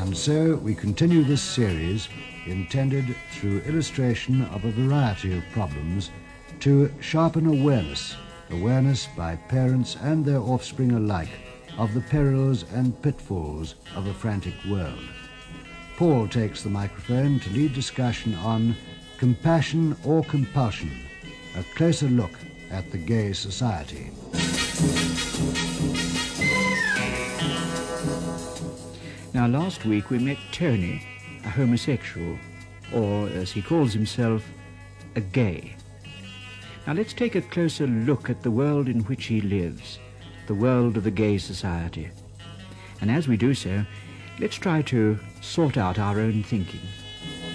And so we continue this series, intended through illustration of a variety of problems to sharpen awareness by parents and their offspring alike of the perils and pitfalls of a frantic world. Paul takes the microphone to lead discussion on compassion or compulsion, a closer look at the gay society. Now, last week we met Tony, a homosexual, or as he calls himself, a gay. Now let's take a closer look at the world in which he lives, the world of the gay society. And as we do so, let's try to sort out our own thinking.